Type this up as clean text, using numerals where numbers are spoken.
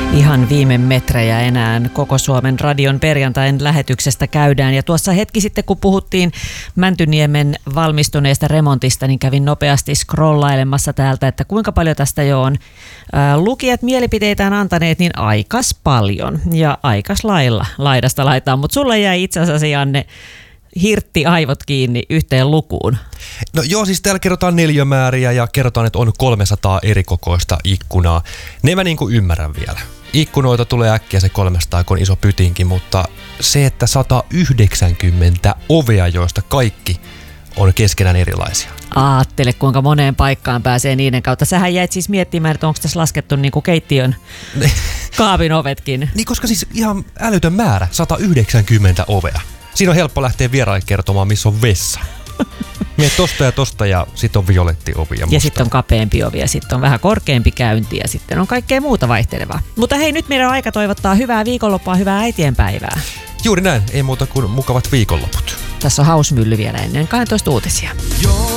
Ihan viime metrejä enää koko Suomen radion perjantain lähetyksestä käydään. Ja tuossa hetki sitten, kun puhuttiin Mäntyniemen valmistuneesta remontista, niin kävin nopeasti scrollailemassa täältä, että kuinka paljon tästä jo on lukijat mielipiteitään antaneet, niin aikas paljon ja aikas lailla laidasta laitaan. Mutta sulle jäi itse asiassa, Janne, hirtti aivot kiinni yhteen lukuun. No joo, siis täällä kerrotaan neliömääriä ja kerrotaan, että on 300 eri kokoista ikkunaa. Ne mä niinku ymmärrän vielä. Ikkunoita tulee äkkiä se 300, kun on iso pytinkin, mutta se, että 190 ovea, joista kaikki on keskenään erilaisia. Aattele, kuinka moneen paikkaan pääsee niiden kautta. Sähän jäit siis miettimään, että onko tässä laskettu niinku keittiön kaapin ovetkin. Niin, koska siis ihan älytön määrä, 190 ovea. Siinä on helppo lähteä vieraille kertomaan, missä on vessa. Mie tosta ja sitten on violetti ovi ja sitten on kapeampi ovi ja sitten on vähän korkeampi käynti ja sitten on kaikkea muuta vaihtelevaa. Mutta hei, nyt meidän on aika toivottaa hyvää viikonloppua, hyvää äitienpäivää. Juuri näin, ei muuta kuin mukavat viikonloput. Tässä on Hausmylly vielä ennen 12 uutisia.